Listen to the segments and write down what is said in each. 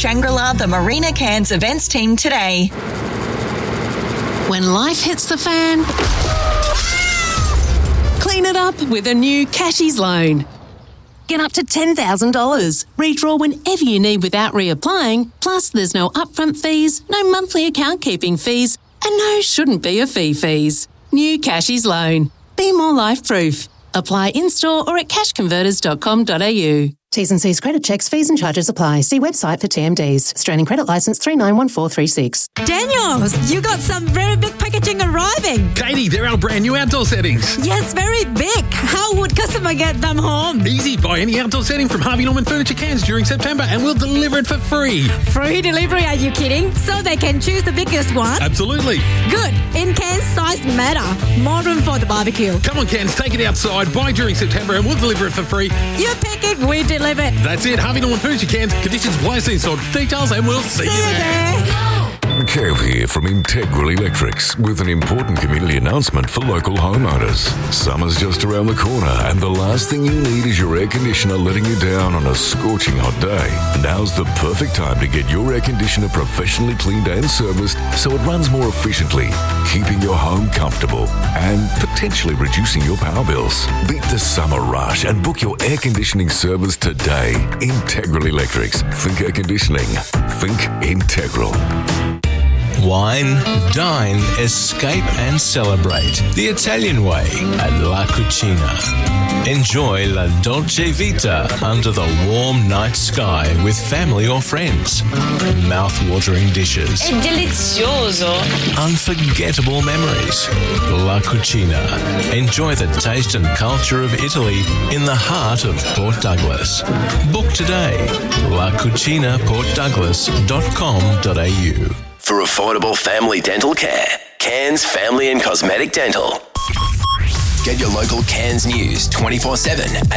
Shangri-La the Marina Cairns events team today. When life hits the fan, clean it up with a new Cashies loan. Get up to $10,000. Redraw whenever you need without reapplying. Plus, there's no upfront fees, no monthly account keeping fees, and no shouldn't be a fees. New Cashies loan. Be more life-proof. Apply in-store or at cashconverters.com.au. T's and C's credit checks, fees and charges apply. See website for TMDs. Australian Credit Licence 391436. Daniel, you got some very big packaging arriving. Katie, they're our brand new outdoor settings. Yes, very big. How would customer get them home? Easy. Buy any outdoor setting from Harvey Norman Furniture Cairns during September and we'll deliver it for free. Free delivery, are you kidding? So they can choose the biggest one? Absolutely. Good. In Cairns, size matter. More room for the barbecue. Come on, Cairns, take it outside. Buy during September and we'll deliver it for free. You pick it, we deliver it. That's it. Harvey Norman Furniture Cairns. Conditions apply. See stock details and we'll see you there. Kev here from Integral Electrics with an important community announcement for local homeowners. Summer's just around the corner and the last thing you need is your air conditioner letting you down on a scorching hot day. Now's the perfect time to get your air conditioner professionally cleaned and serviced so it runs more efficiently, keeping your home comfortable and potentially reducing your power bills. Beat the summer rush and book your air conditioning service today. Integral Electrics. Think air conditioning. Think Integral. Wine, dine, escape and celebrate the Italian way at La Cucina. Enjoy La Dolce Vita under the warm night sky with family or friends. Mouth-watering dishes. È delizioso. Unforgettable memories. La Cucina. Enjoy the taste and culture of Italy in the heart of Port Douglas. Book today. lacucinaportdouglas.com.au. For affordable family dental care, Cairns Family and Cosmetic Dental. Get your local Cairns news 24/7 at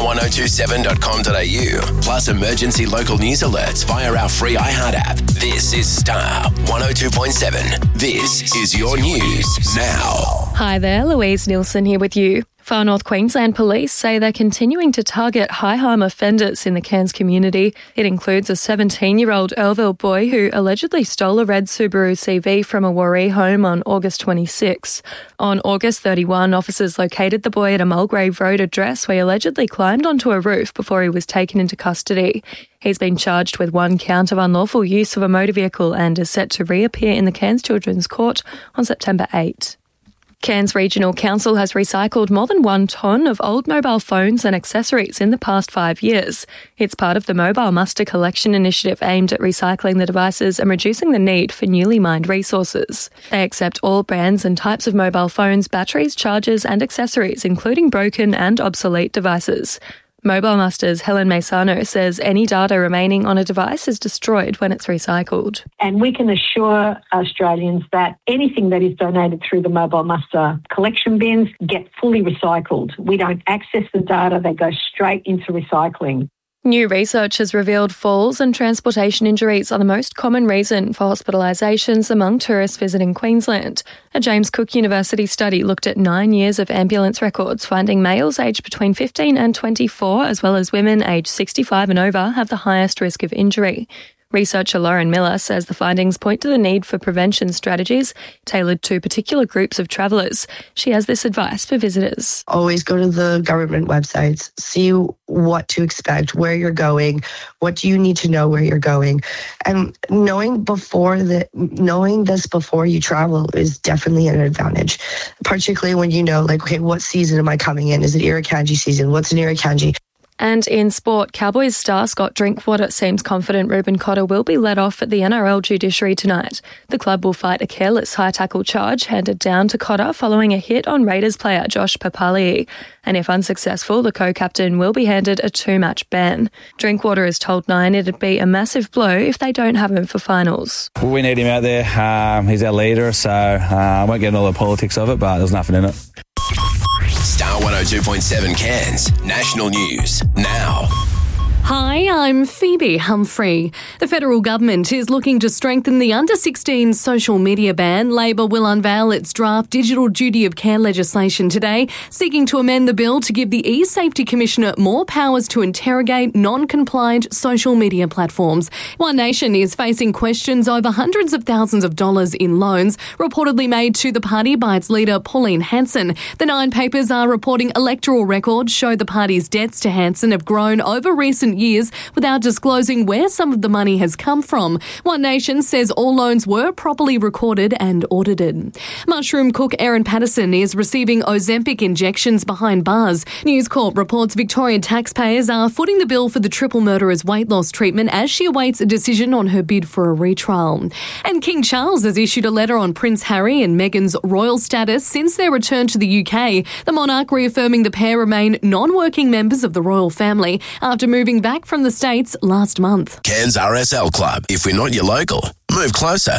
star1027.com.au. Plus emergency local news alerts via our free iHeart app. This is Star 102.7. This is your news now. Hi there, Louise Nielsen here with you. Far North Queensland Police say they're continuing to target high-harm offenders in the Cairns community. It includes a 17-year-old Earlville boy who allegedly stole a red Subaru CV from a Warree home on August 26. On August 31, officers located the boy at a Mulgrave Road address where he allegedly climbed onto a roof before he was taken into custody. He's been charged with 1 count of unlawful use of a motor vehicle and is set to reappear in the Cairns Children's Court on September 8. Cairns Regional Council has recycled more than 1 tonne of old mobile phones and accessories in the past 5 years. It's part of the Mobile Muster Collection initiative aimed at recycling the devices and reducing the need for newly mined resources. They accept all brands and types of mobile phones, batteries, chargers and accessories, including broken and obsolete devices. Mobile Muster's Helen Maisano says any data remaining on a device is destroyed when it's recycled. And we can assure Australians that anything that is donated through the Mobile Muster collection bins get fully recycled. We don't access the data, they go straight into recycling. New research has revealed falls and transportation injuries are the most common reason for hospitalisations among tourists visiting Queensland. A James Cook University study looked at 9 years of ambulance records, finding males aged between 15 and 24, as well as women aged 65 and over, have the highest risk of injury. Researcher Lauren Miller says the findings point to the need for prevention strategies tailored to particular groups of travellers. She has this advice for visitors. Always go to the government websites, see what to expect, where you're going, what do you need to know where you're going. And knowing this before you travel is definitely an advantage, particularly when you know, like, okay, what season am I coming in? Is it Irukandji season? What's an Irukandji? And in sport, Cowboys star Scott Drinkwater seems confident Ruben Cotter will be let off at the NRL judiciary tonight. The club will fight a careless high tackle charge handed down to Cotter following a hit on Raiders player Josh Papali'i. And if unsuccessful, the co-captain will be handed a 2-match ban. Drinkwater has told Nine it'd be a massive blow if they don't have him for finals. We need him out there. He's our leader, so I won't get into all the politics of it, but there's nothing in it. Star 102.7 Cairns, national news now. Hi, I'm Phoebe Humphrey. The federal government is looking to strengthen the under-16 social media ban. Labor will unveil its draft digital duty of care legislation today, seeking to amend the bill to give the eSafety Commissioner more powers to interrogate non-compliant social media platforms. One Nation is facing questions over hundreds of thousands of dollars in loans reportedly made to the party by its leader Pauline Hanson. The Nine papers are reporting electoral records show the party's debts to Hanson have grown over recent years without disclosing where some of the money has come from. One Nation says all loans were properly recorded and audited. Mushroom cook Erin Patterson is receiving Ozempic injections behind bars. News Corp reports Victorian taxpayers are footing the bill for the triple murderer's weight loss treatment as she awaits a decision on her bid for a retrial. And King Charles has issued a letter on Prince Harry and Meghan's royal status since their return to the UK. The monarch reaffirming the pair remain non-working members of the royal family after moving back from the States last month. Cairns RSL Club. If we're not your local, move closer.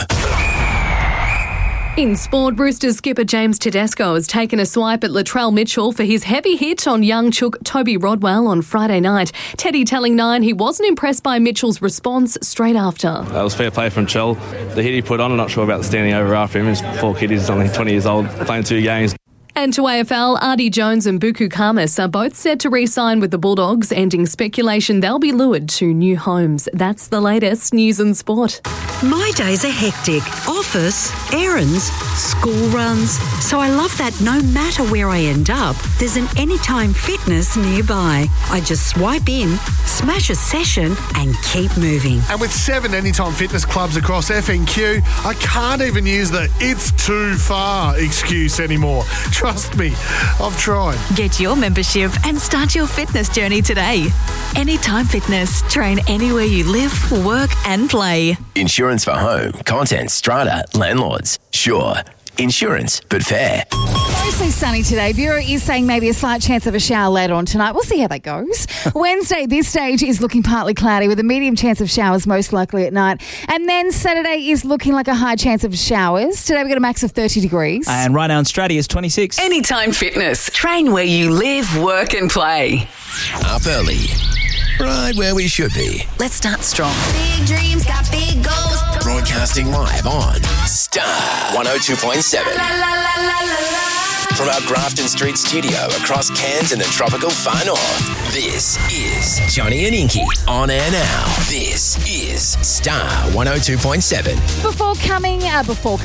In sport, Roosters skipper James Tedesco has taken a swipe at Latrell Mitchell for his heavy hit on young chook Toby Rodwell on Friday night. Teddy telling Nine he wasn't impressed by Mitchell's response straight after. That was fair play from Chell. The hit he put on, I'm not sure about the standing over after him. He's 4 kid, he's only 20 years old, playing 2 games. And to AFL, Artie Jones and Buku Kamis are both set to re-sign with the Bulldogs, ending speculation they'll be lured to new homes. That's the latest news and sport. My days are hectic. Office, errands, school runs. So I love that no matter where I end up, there's an Anytime Fitness nearby. I just swipe in, smash a session and keep moving. And with 7 Anytime Fitness clubs across FNQ, I can't even use the "it's too far" excuse anymore. Trust me, I've tried. Get your membership and start your fitness journey today. Anytime Fitness. Train anywhere you live, work and play. Insurance for home, content, strata, landlords. Sure. Insurance, but fair. Mostly sunny today. Bureau is saying maybe a slight chance of a shower later on tonight. We'll see how that goes. Wednesday, this stage is looking partly cloudy with a medium chance of showers most likely at night. And then Saturday is looking like a high chance of showers. Today we've got a max of 30 degrees. And right now in Straddie is 26. Anytime Fitness. Train where you live, work and play. Up early. Right where we should be. Let's start strong. Big dreams got big goals. Broadcasting live on Star 102.7. From our Grafton Street studio across Cairns and the tropical far north, this is Johnny and Inky on air now. This is Star 102.7. Coming up before.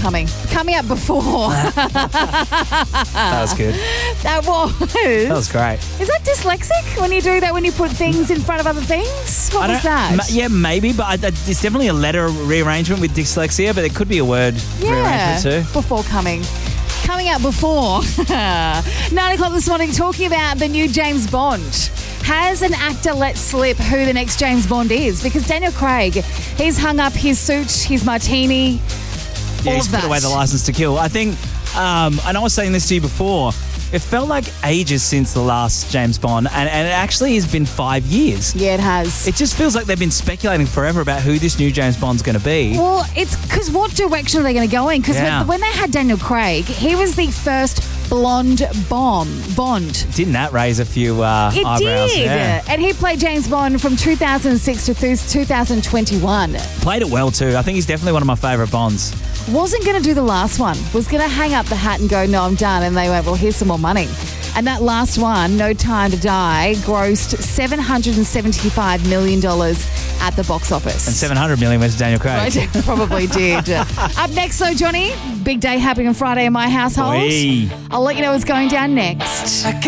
That was good. That was great. Is that dyslexic when you do that, when you put things in front of other things? What was that? Yeah, maybe, but it's definitely a letter rearrangement with dyslexia, but it could be a word rearrangement too. Before coming. Coming up before 9 o'clock this morning, talking about the new James Bond. Has an actor let slip who the next James Bond is? Because Daniel Craig, he's hung up his suit, his martini, yeah, he's put away the license to kill. I think, and I was saying this to you before, it felt like ages since the last James Bond, and it actually has been 5 years. Yeah, it has. It just feels like they've been speculating forever about who this new James Bond's going to be. Well, it's because what direction are they going to go in? Because when they had Daniel Craig, he was the first blonde Bond. Didn't that raise a few eyebrows? It did. Yeah. And he played James Bond from 2006 to 2021. Played it well too. I think he's definitely one of my favourite Bonds. Wasn't going to do the last one. Was going to hang up the hat and go, no, I'm done. And they went, well, here's some more money. And that last one, No Time to Die, grossed $775 million at the box office. And $700 million went to Daniel Craig. Right, probably did. Up next, though, Johnny, big day happening on Friday in my household. Oy. I'll let you know what's going down next.